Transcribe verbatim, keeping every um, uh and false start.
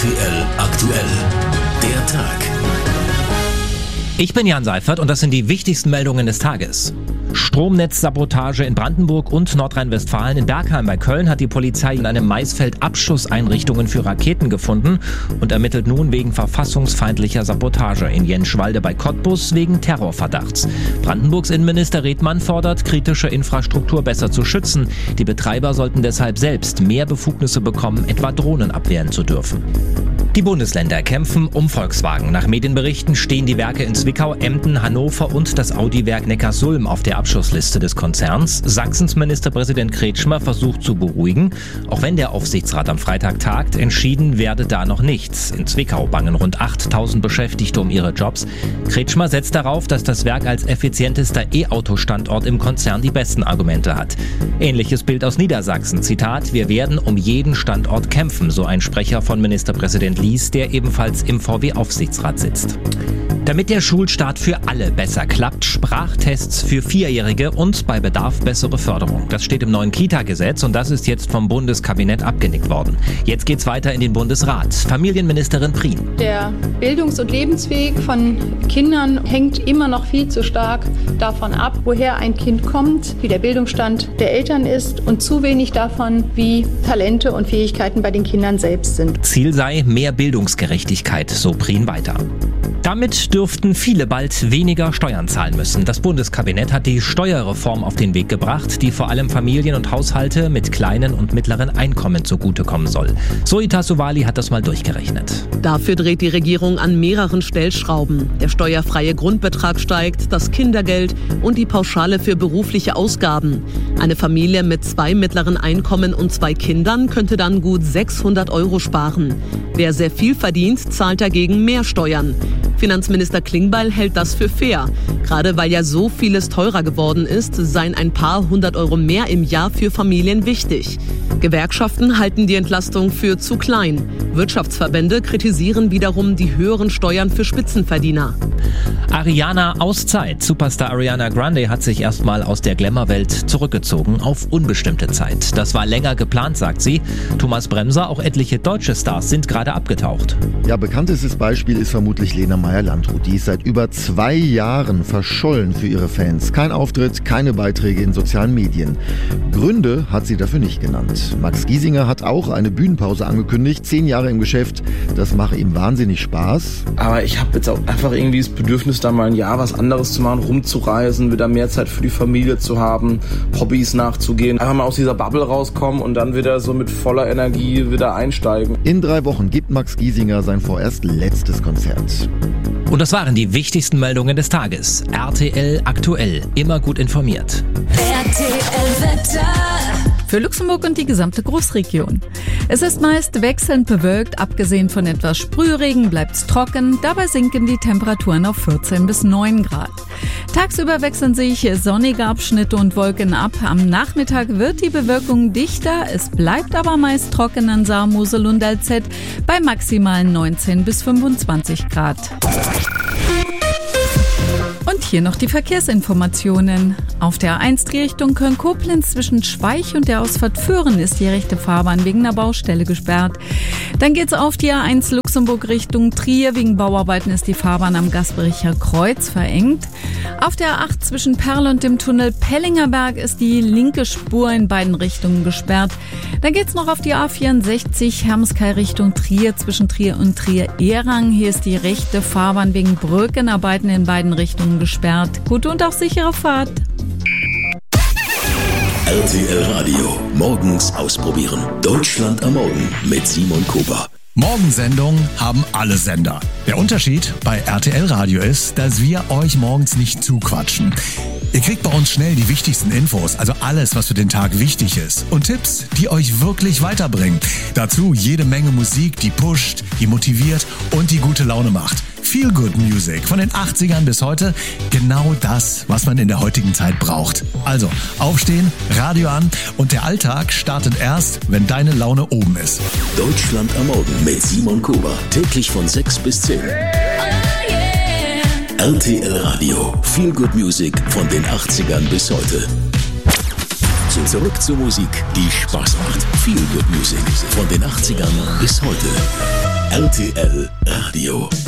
T L aktuell. Der Tag. Ich bin Jan Seifert und das sind die wichtigsten Meldungen des Tages. Stromnetzsabotage in Brandenburg und Nordrhein-Westfalen. In Bergheim bei Köln hat die Polizei in einem Maisfeld Abschusseinrichtungen für Raketen gefunden und ermittelt nun wegen verfassungsfeindlicher Sabotage. In Jenschwalde bei Cottbus wegen Terrorverdachts. Brandenburgs Innenminister Redmann fordert, kritische Infrastruktur besser zu schützen. Die Betreiber sollten deshalb selbst mehr Befugnisse bekommen, etwa Drohnen abwehren zu dürfen. Die Bundesländer kämpfen um Volkswagen. Nach Medienberichten stehen die Werke in Zwickau, Emden, Hannover und das Audi-Werk Neckarsulm auf der Abschussliste des Konzerns. Sachsens Ministerpräsident Kretschmer versucht zu beruhigen. Auch wenn der Aufsichtsrat am Freitag tagt, entschieden werde da noch nichts. In Zwickau bangen rund achttausend Beschäftigte um ihre Jobs. Kretschmer setzt darauf, dass das Werk als effizientester E-Auto-Standort im Konzern die besten Argumente hat. Ähnliches Bild aus Niedersachsen. Zitat: Wir werden um jeden Standort kämpfen, so ein Sprecher von Ministerpräsident Lies, der ebenfalls im V W-Aufsichtsrat sitzt. Damit der Schulstart für alle besser klappt, Sprachtests für Vierjährige und bei Bedarf bessere Förderung. Das steht im neuen Kita-Gesetz und das ist jetzt vom Bundeskabinett abgenickt worden. Jetzt geht's weiter in den Bundesrat. Familienministerin Prien. Der Bildungs- und Lebensweg von Kindern hängt immer noch viel zu stark davon ab, woher ein Kind kommt, wie der Bildungsstand der Eltern ist und zu wenig davon, wie Talente und Fähigkeiten bei den Kindern selbst sind. Ziel sei mehr Bildungsgerechtigkeit, so Prien weiter. Damit dürften viele bald weniger Steuern zahlen müssen. Das Bundeskabinett hat die Steuerreform auf den Weg gebracht, die vor allem Familien und Haushalte mit kleinen und mittleren Einkommen zugutekommen soll. Zoe Tassovali hat das mal durchgerechnet. Dafür dreht die Regierung an mehreren Stellschrauben. Der steuerfreie Grundbetrag steigt, das Kindergeld und die Pauschale für berufliche Ausgaben. Eine Familie mit zwei mittleren Einkommen und zwei Kindern könnte dann gut sechshundert Euro sparen. Wer sehr viel verdient, zahlt dagegen mehr Steuern. Finanzminister Klingbeil hält das für fair. Gerade weil ja so vieles teurer geworden ist, seien ein paar hundert Euro mehr im Jahr für Familien wichtig. Gewerkschaften halten die Entlastung für zu klein. Wirtschaftsverbände kritisieren wiederum die höheren Steuern für Spitzenverdiener. Ariana Auszeit. Superstar Ariana Grande hat sich erstmal aus der Glamour-Welt zurückgezogen auf unbestimmte Zeit. Das war länger geplant, sagt sie. Thomas Bremser, auch etliche deutsche Stars sind gerade abgetaucht. Ja, bekanntestes Beispiel ist vermutlich Lena Meyer-Landrut. Die ist seit über zwei Jahren verschollen für ihre Fans. Kein Auftritt, keine Beiträge in sozialen Medien. Gründe hat sie dafür nicht genannt. Max Giesinger hat auch eine Bühnenpause angekündigt. Zehn Jahre im Geschäft, das mache ihm wahnsinnig Spaß. Aber ich habe jetzt auch einfach irgendwie das Bedürfnis, da mal ein Jahr was anderes zu machen, rumzureisen, wieder mehr Zeit für die Familie zu haben, Hobbys nachzugehen, einfach mal aus dieser Bubble rauskommen und dann wieder so mit voller Energie wieder einsteigen. In drei Wochen gibt Max Giesinger sein vorerst letztes Konzert. Und das waren die wichtigsten Meldungen des Tages. R T L aktuell, immer gut informiert. R T L Wetter. Für Luxemburg und die gesamte Großregion. Es ist meist wechselnd bewölkt, abgesehen von etwas Sprühregen bleibt's trocken. Dabei sinken die Temperaturen auf vierzehn bis neun Grad. Tagsüber wechseln sich sonnige Abschnitte und Wolken ab. Am Nachmittag wird die Bewölkung dichter. Es bleibt aber meist trocken an Saar, Mosel und L Z bei maximalen neunzehn bis fünfundzwanzig Grad. Und hier noch die Verkehrsinformationen. Auf der A eins Richtung Köln-Koblenz zwischen Schweich und der Ausfahrt Föhren ist die rechte Fahrbahn wegen einer Baustelle gesperrt. Dann geht's auf die A eins Luxemburg Richtung Trier. Wegen Bauarbeiten ist die Fahrbahn am Gasbericher Kreuz verengt. Auf der A acht zwischen Perl und dem Tunnel Pellingerberg ist die linke Spur in beiden Richtungen gesperrt. Dann geht's noch auf die A vierundsechzig Hermeskeil Richtung Trier zwischen Trier und Trier-Ehrang. Hier ist die rechte Fahrbahn wegen Brückenarbeiten in beiden Richtungen gesperrt. Gute und auch sichere Fahrt. R T L Radio. Morgens ausprobieren. Deutschland am Morgen mit Simon Kober. Morgensendungen haben alle Sender. Der Unterschied bei R T L Radio ist, dass wir euch morgens nicht zuquatschen. Ihr kriegt bei uns schnell die wichtigsten Infos, also alles, was für den Tag wichtig ist. Und Tipps, die euch wirklich weiterbringen. Dazu jede Menge Musik, die pusht, die motiviert und die gute Laune macht. Feel Good Music von den achtzigern bis heute. Genau das, was man in der heutigen Zeit braucht. Also aufstehen, Radio an und der Alltag startet erst, wenn deine Laune oben ist. Deutschland am Morgen mit Simon Kober. Täglich von sechs bis zehn. Oh yeah. R T L Radio. Feel Good Music von den achtzigern bis heute. Zurück zur Musik, die Spaß macht. Feel Good Music von den achtzigern bis heute. R T L Radio.